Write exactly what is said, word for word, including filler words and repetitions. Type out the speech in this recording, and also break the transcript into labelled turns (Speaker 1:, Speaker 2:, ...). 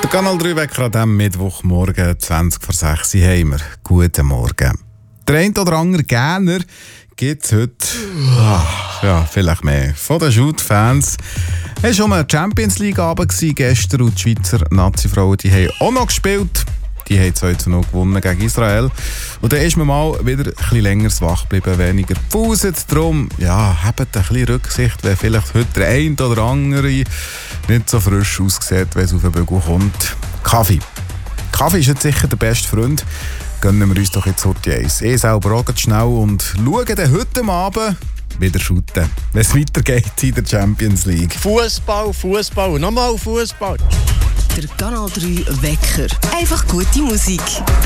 Speaker 1: Der Kanal drei Wecker an diesem Mittwochmorgen, zwanzig vor sechs haben wir. Guten Morgen. Der ein oder andere Gähner gibt es heute, ach, ja, vielleicht mehr, von den Shoot-Fans. Es war schon mal eine Champions League-Abend gestern und die Schweizer Nazi-Frauen, die haben auch noch gespielt. Die haben zwei zu null gewonnen gegen Israel. Und dann ist man mal wieder ein bisschen länger wach geblieben, weniger gepauset. Darum, ja, habt ein bisschen Rücksicht, wenn vielleicht heute der ein oder andere nicht so frisch aussieht, wenn es auf den Bügel kommt. Kaffee. Kaffee ist jetzt sicher der beste Freund. Gönnen wir uns doch jetzt heute eins. Ich selber auch ganz schnell und schauen dann heute Abend wieder shooten, wenn es weitergeht in der Champions League.
Speaker 2: Fußball, Fußball und nochmal Fußball.
Speaker 3: Der Kanal drei Wecker. Einfach gute Musik.